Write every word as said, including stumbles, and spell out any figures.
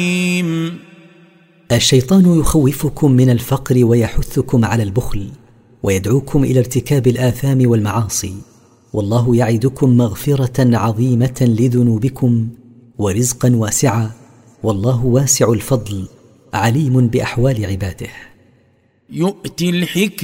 الشيطان يخوفكم من الفقر ويحثكم على البخل ويدعوكم إلى ارتكاب الآثام والمعاصي، والله يعدكم مغفرة عظيمة لذنوبكم ورزقا واسعا، والله واسع الفضل عليم بأحوال عباده. يؤتي الحكمة